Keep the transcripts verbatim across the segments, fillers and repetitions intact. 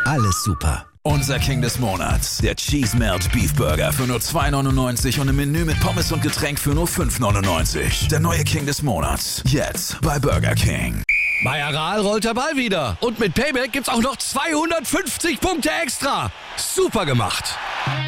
alles super. Unser King des Monats, der Cheese Melt Beef Burger für nur zwei neunundneunzig und im Menü mit Pommes und Getränk für nur fünf neunundneunzig. Der neue King des Monats, jetzt bei Burger King. Bei Aral rollt der Ball wieder. Und mit Payback gibt's auch noch zweihundertfünfzig Punkte extra. Super gemacht.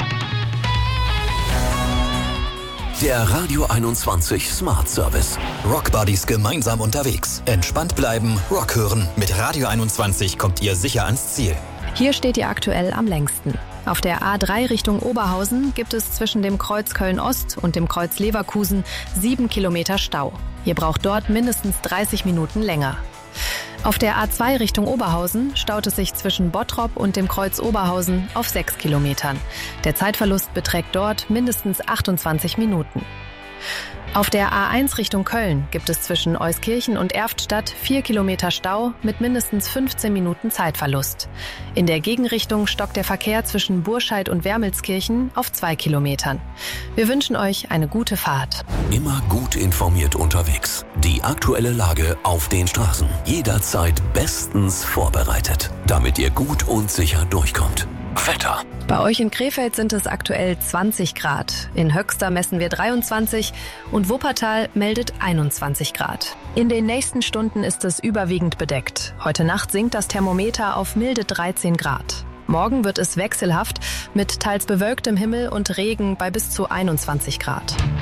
Der Radio einundzwanzig Smart Service. Rock Buddies gemeinsam unterwegs. Entspannt bleiben, Rock hören. Mit Radio einundzwanzig kommt ihr sicher ans Ziel. Hier steht ihr aktuell am längsten. Auf der A drei Richtung Oberhausen gibt es zwischen dem Kreuz Köln-Ost und dem Kreuz Leverkusen sieben Kilometer Stau. Ihr braucht dort mindestens dreißig Minuten länger. Auf der A zwei Richtung Oberhausen staut es sich zwischen Bottrop und dem Kreuz Oberhausen auf sechs Kilometern. Der Zeitverlust beträgt dort mindestens achtundzwanzig Minuten. Auf der A eins Richtung Köln gibt es zwischen Euskirchen und Erftstadt vier Kilometer Stau mit mindestens fünfzehn Minuten Zeitverlust. In der Gegenrichtung stockt der Verkehr zwischen Burscheid und Wermelskirchen auf zwei Kilometern. Wir wünschen euch eine gute Fahrt. Immer gut informiert unterwegs. Die aktuelle Lage auf den Straßen. Jederzeit bestens vorbereitet, damit ihr gut und sicher durchkommt. Wetter. Bei euch in Krefeld sind es aktuell zwanzig Grad. In Höxter messen wir dreiundzwanzig und Wuppertal meldet einundzwanzig Grad. In den nächsten Stunden ist es überwiegend bedeckt. Heute Nacht sinkt das Thermometer auf milde dreizehn Grad. Morgen wird es wechselhaft mit teils bewölktem Himmel und Regen bei bis zu einundzwanzig Grad.